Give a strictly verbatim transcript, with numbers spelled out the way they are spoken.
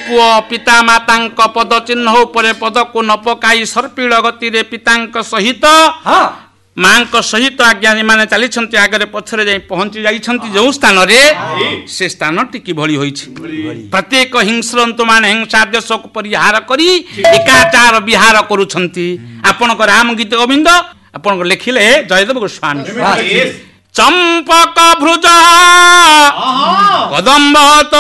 पुओ पिता मातांक पद चिन्ह उपरे पद को न पकाई सर्पिल गति रे पितांक सहित मां सहित आज्ञा माने चली आगे पछरे जाई पहुंची जाइछंती जो स्थान रे से स्थान टिकी भली होइछि प्रत्येक हिंस्रंत माने हिंसा देश को परिहार करी एकाचार विहार करूछंती आपण को राम गीत गोविंद आपण को लिखिले जयदेव गोस्वामी चंपक भ्रुज कदम्ब